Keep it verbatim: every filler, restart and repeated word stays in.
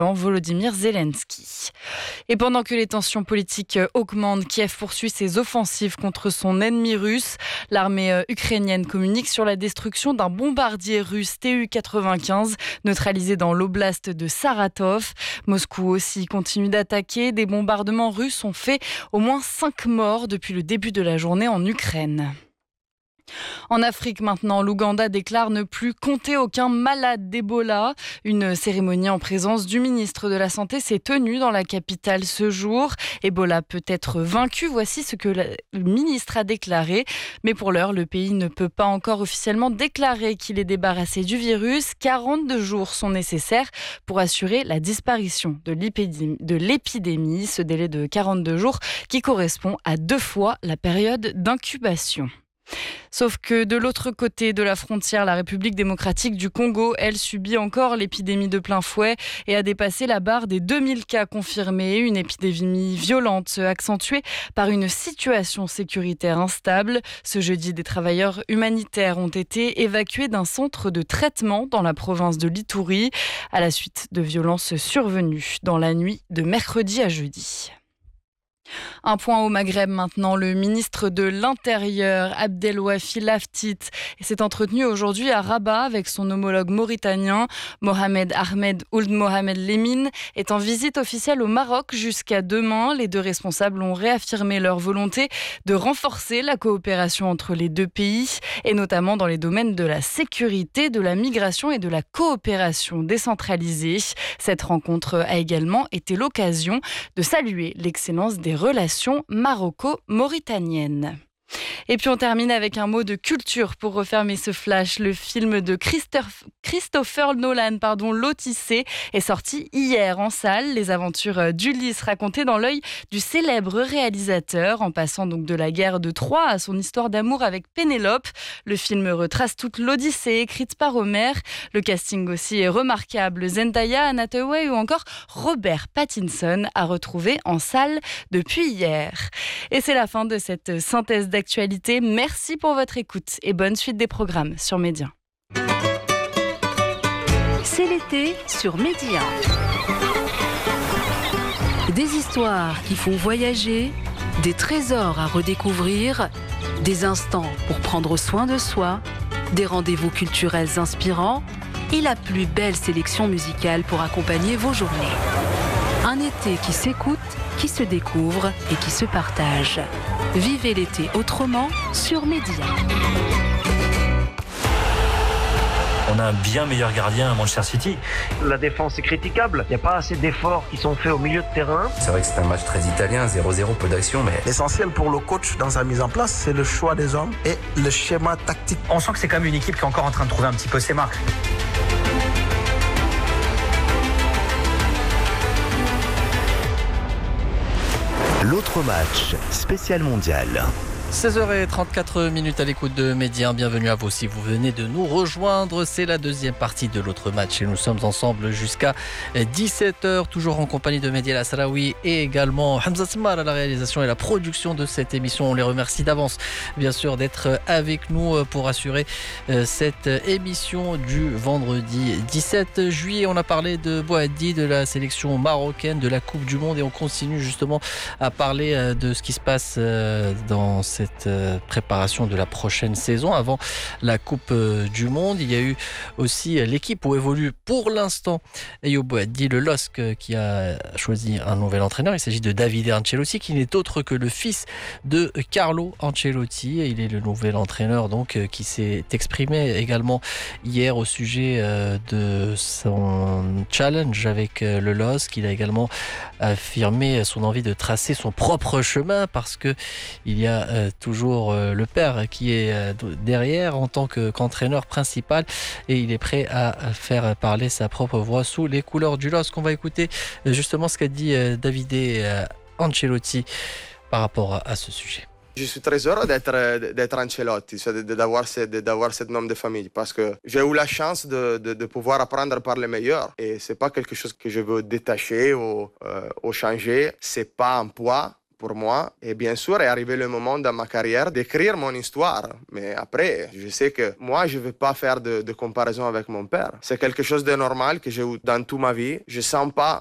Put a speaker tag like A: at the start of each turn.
A: Volodymyr Zelensky. Et pendant que les tensions politiques augmentent, Kiev poursuit ses offensives contre son ennemi russe. L'armée ukrainienne communique sur la destruction d'un bombardier russe T U quatre-vingt-quinze neutralisé dans l'oblast de Saratov. Moscou aussi continue d'attaquer. Des bombardements russes ont fait au moins cinq morts depuis le début de la journée en Ukraine. En Afrique maintenant, l'Ouganda déclare ne plus compter aucun malade d'Ebola. Une cérémonie en présence du ministre de la Santé s'est tenue dans la capitale ce jour. Ebola peut être vaincu, voici ce que le ministre a déclaré. Mais pour l'heure, le pays ne peut pas encore officiellement déclarer qu'il est débarrassé du virus. quarante-deux jours sont nécessaires pour assurer la disparition de l'épidémie. de l'épidémie. Ce délai de quarante-deux jours qui correspond à deux fois la période d'incubation. Sauf que de l'autre côté de la frontière, la République démocratique du Congo, elle subit encore l'épidémie de plein fouet et a dépassé la barre des deux mille cas confirmés. Une épidémie violente accentuée par une situation sécuritaire instable. Ce jeudi, des travailleurs humanitaires ont été évacués d'un centre de traitement dans la province de l'Ituri à la suite de violences survenues dans la nuit de mercredi à jeudi. Un point au Maghreb maintenant, le ministre de l'Intérieur Abdelwafi Laftit s'est entretenu aujourd'hui à Rabat avec son homologue mauritanien. Mohamed Ahmed Ould Mohamed Lemine est en visite officielle au Maroc jusqu'à demain. Les deux responsables ont réaffirmé leur volonté de renforcer la coopération entre les deux pays et notamment dans les domaines de la sécurité, de la migration et de la coopération décentralisée. Cette rencontre a également été l'occasion de saluer l'excellence des relations maroco-mauritaniennes. Et puis on termine avec un mot de culture pour refermer ce flash. Le film de Christophe, Christopher Nolan, pardon, l'Odyssée, est sorti hier en salle. Les aventures d'Ulysse racontées dans l'œil du célèbre réalisateur, en passant donc de la guerre de Troie à son histoire d'amour avec Pénélope. Le film retrace toute l'Odyssée écrite par Homère. Le casting aussi est remarquable. Zendaya, Anna Hathaway ou encore Robert Pattinson à retrouver en salle depuis hier. Et c'est la fin de cette synthèse d'actualité. Merci pour votre écoute et bonne suite des programmes sur Média.
B: C'est l'été sur Média. Des histoires qui font voyager, des trésors à redécouvrir, des instants pour prendre soin de soi, des rendez-vous culturels inspirants et la plus belle sélection musicale pour accompagner vos journées. Un été qui s'écoute, qui se découvre et qui se partage. Vivez l'été autrement sur Média.
C: On a un bien meilleur gardien à Manchester City.
D: La défense est critiquable. Il n'y a pas assez d'efforts qui sont faits au milieu de terrain.
E: C'est vrai que c'est un match très italien, zéro zéro, peu d'action. Mais
F: l'essentiel pour le coach dans sa mise en place, c'est le choix des hommes et le schéma tactique.
G: On sent que c'est quand même une équipe qui est encore en train de trouver un petit peu ses marques.
H: L'autre match, spécial mondial.
I: seize heures trente-quatre minutes à l'écoute de Média. Bienvenue à vous si vous venez de nous rejoindre. C'est la deuxième partie de l'autre match et nous sommes ensemble jusqu'à dix-sept heures, toujours en compagnie de Mehdi El Asraoui et également Hamza Smar à la réalisation et la production de cette émission. On les remercie d'avance, bien sûr, d'être avec nous pour assurer cette émission du vendredi dix-sept juillet. On a parlé de Boadi, de la sélection marocaine, de la Coupe du Monde et on continue justement à parler de ce qui se passe dans cette cette préparation de la prochaine saison avant la Coupe du Monde. Il y a eu aussi l'équipe où évolue pour l'instant Ayoub Boadi, le L O S C, qui a choisi un nouvel entraîneur. Il s'agit de Davide Ancelotti, qui n'est autre que le fils de Carlo Ancelotti. Il est le nouvel entraîneur donc qui s'est exprimé également hier au sujet de son challenge avec le L O S C. Il a également affirmé son envie de tracer son propre chemin parce que il y a toujours le père qui est derrière en tant que, qu'entraîneur principal et il est prêt à faire parler sa propre voix sous les couleurs du L O S C. On va écouter justement ce qu'a dit Davide Ancelotti par rapport à ce sujet.
J: Je suis très heureux d'être, d'être Ancelotti, d'avoir ce, d'avoir ce nom de famille parce que j'ai eu la chance de, de, de pouvoir apprendre par les meilleurs et c'est pas quelque chose que je veux détacher ou, euh, ou changer, c'est pas un poids. pour moi. Et bien sûr, est arrivé le moment dans ma carrière d'écrire mon histoire. Mais après, je sais que moi, je ne veux pas faire de, de comparaison avec mon père. C'est quelque chose de normal que j'ai eu dans toute ma vie. Je ne sens pas